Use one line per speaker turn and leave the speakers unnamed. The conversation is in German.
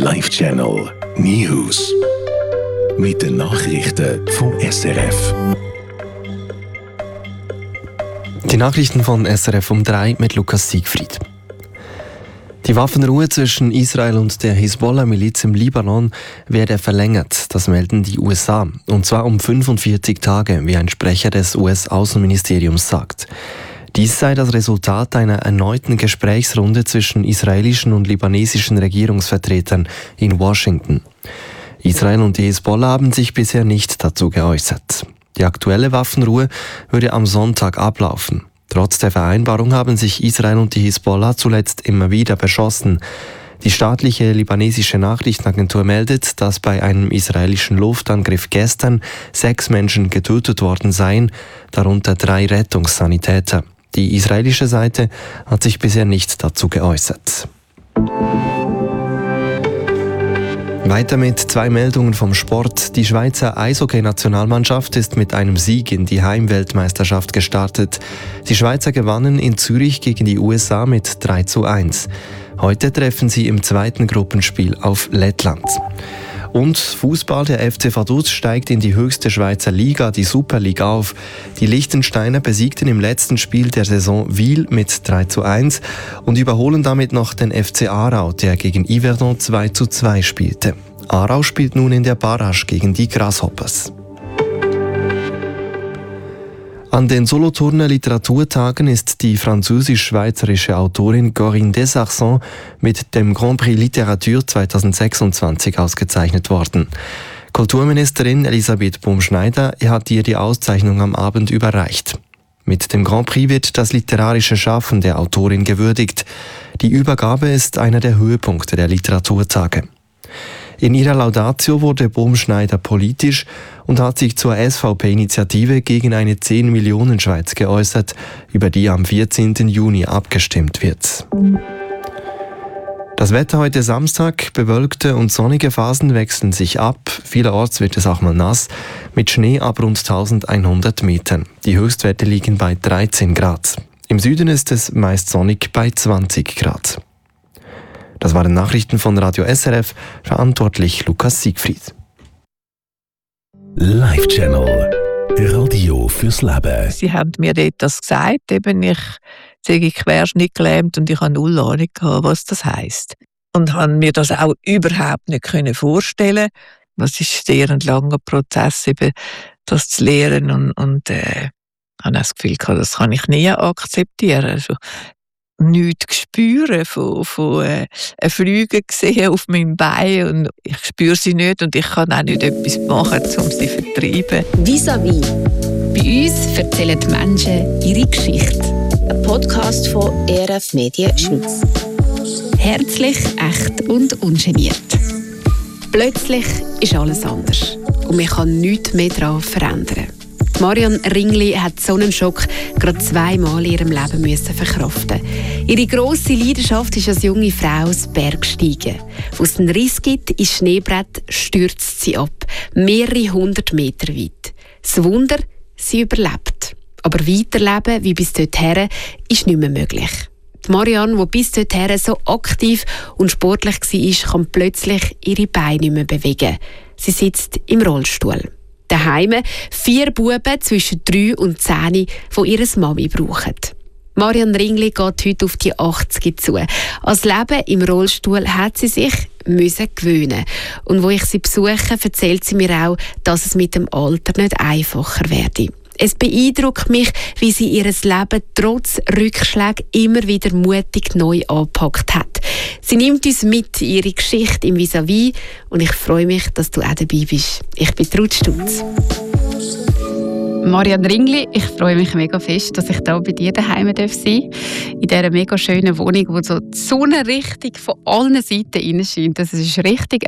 Live-Channel News. Mit den Nachrichten von SRF.
Die Nachrichten von SRF um 3 mit Lukas Siegfried. Die Waffenruhe zwischen Israel und der Hisbollah-Miliz im Libanon werde verlängert, das melden die USA. Und zwar um 45 Tage, wie ein Sprecher des US-Außenministeriums sagt. Dies sei das Resultat einer erneuten Gesprächsrunde zwischen israelischen und libanesischen Regierungsvertretern in Washington. Israel und die Hisbollah haben sich bisher nicht dazu geäußert. Die aktuelle Waffenruhe würde am Sonntag ablaufen. Trotz der Vereinbarung haben sich Israel und die Hisbollah zuletzt immer wieder beschossen. Die staatliche libanesische Nachrichtenagentur meldet, dass bei einem israelischen Luftangriff gestern 6 Menschen getötet worden seien, darunter 3 Rettungssanitäter. Die israelische Seite hat sich bisher nicht dazu geäußert. Weiter mit 2 Meldungen vom Sport. Die Schweizer Eishockey-Nationalmannschaft ist mit einem Sieg in die Heimweltmeisterschaft gestartet. Die Schweizer gewannen in Zürich gegen die USA mit 3:1. Heute treffen sie im zweiten Gruppenspiel auf Lettland. Und Fußball, der FC Vaduz steigt in die höchste Schweizer Liga, die Super League, auf. Die Liechtensteiner besiegten im letzten Spiel der Saison Wil mit 3:1 und überholen damit noch den FC Aarau, der gegen Yverdon 2:2 spielte. Aarau spielt nun in der Barrage gegen die Grasshoppers. An den Solothurner Literaturtagen ist die französisch-schweizerische Autorin Corinne Desarcens mit dem Grand Prix Literatur 2026 ausgezeichnet worden. Kulturministerin Elisabeth Bumschneider hat ihr die Auszeichnung am Abend überreicht. Mit dem Grand Prix wird das literarische Schaffen der Autorin gewürdigt. Die Übergabe ist einer der Höhepunkte der Literaturtage. In ihrer Laudatio wurde Bumschneider politisch und hat sich zur SVP-Initiative gegen eine 10-Millionen-Schweiz geäußert, über die am 14. Juni abgestimmt wird. Das Wetter heute Samstag: bewölkte und sonnige Phasen wechseln sich ab. Vielerorts wird es auch mal nass, mit Schnee ab rund 1100 Metern. Die Höchstwerte liegen bei 13 Grad. Im Süden ist es meist sonnig bei 20 Grad. Das waren Nachrichten von Radio SRF, verantwortlich Lukas Siegfried.
Live-Channel Radio fürs Leben.
Sie haben mir dort das gesagt, eben ich sei querschnittgelähmt und ich habe null Ahnung gehabt, was das heisst. Und habe mir das auch überhaupt nicht vorstellen. Es ist sehr ein langer Prozess, eben das zu lernen und habe das Gefühl gehabt, das kann ich nie akzeptieren. Also, nichts spüren von Flügen gesehen auf meinem Bein und ich spüre sie nicht und ich kann auch nicht etwas machen, um sie zu vertreiben.
Vis-à-vis. Bei uns erzählen die Menschen ihre Geschichte. Ein Podcast von ERF Medien Schweiz. Herzlich, echt und ungeniert. Plötzlich ist alles anders und man kann nichts mehr daran verändern. Marianne Ringli hat so einen Schock gerade 2-mal in ihrem Leben verkraften. Ihre grosse Leidenschaft ist als junge Frau das Bergsteigen. Wo es einen Riss gibt, ins Schneebrett stürzt sie ab, mehrere 100 Meter weit. Das Wunder, sie überlebt. Aber weiterleben wie bis dorthin ist nicht mehr möglich. Die Marianne, die bis dorthin so aktiv und sportlich war, kann plötzlich ihre Beine nicht mehr bewegen. Sie sitzt im Rollstuhl. Daheim 4 Buben zwischen 3 und 10, die ihre Mami brauchen. Marianne Ringli geht heute auf die 80 zu. Als Leben im Rollstuhl hat sie sich gewöhnen. Und wo ich sie besuche, erzählt sie mir auch, dass es mit dem Alter nicht einfacher werde. Es beeindruckt mich, wie sie ihr Leben trotz Rückschlägen immer wieder mutig neu angepackt hat. Sie nimmt uns mit in ihre Geschichte im Vis-à-vis und ich freue mich, dass du auch dabei bist. Ich bin Ruth Stutz.
Marianne Ringli, ich freue mich mega fest, dass ich hier bei dir daheim sein darf. In dieser mega schönen Wohnung, wo so die Sonne richtig von allen Seiten reinscheint. Das ist richtig